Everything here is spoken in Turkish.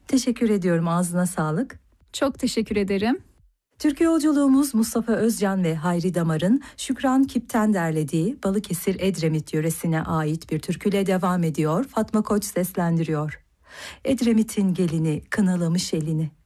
Teşekkür ediyorum, ağzına sağlık. Çok teşekkür ederim. Türkü yolculuğumuz Mustafa Özcan ve Hayri Damar'ın Şükran Kip'ten derlediği Balıkesir Edremit yöresine ait bir türküyle devam ediyor. Fatma Koç seslendiriyor. Edremit'in gelini kınalamış elini.